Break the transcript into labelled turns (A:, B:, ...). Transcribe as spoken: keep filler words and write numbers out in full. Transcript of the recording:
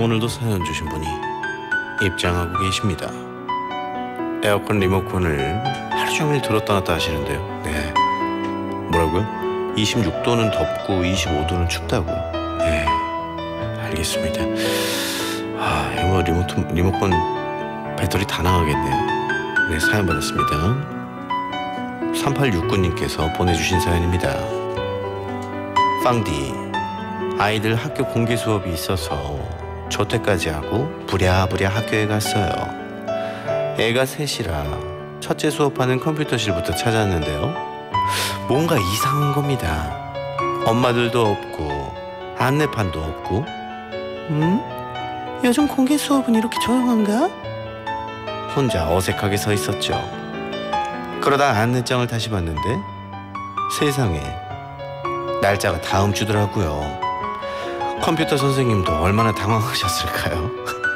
A: 오늘도 사연 주신 분이 입장하고 계십니다. 에어컨 리모컨을 하루 종일 들었다 놨다 하시는데요. 네. 뭐라고요? 이십육 도는 덥고 이십오 도는 춥다고요. 네. 알겠습니다. 아, 이거 리모컨, 리모컨 배터리 다 나가겠네요. 네, 사연 받았습니다. 삼팔육구 님께서 보내주신 사연입니다. 빵디, 아이들 학교 공개 수업이 있어서 조퇴까지 하고 부랴부랴 학교에 갔어요. 애가 셋이라 첫째 수업하는 컴퓨터실부터 찾았는데요. 뭔가 이상한 겁니다. 엄마들도 없고 안내판도 없고. 음? 요즘 공개 수업은 이렇게 조용한가? 혼자 어색하게 서 있었죠. 그러다 안내장을 다시 봤는데 세상에 날짜가 다음 주더라고요. 컴퓨터 선생님도 얼마나 당황하셨을까요?